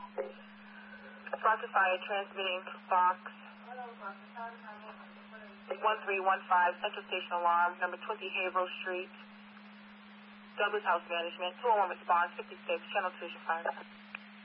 Fox Fire transmitting to Fox 1315 Central Station Alarm, number 20 Haverhill Street, Douglas House Management, 201 response, 56, Channel 2 is your fire.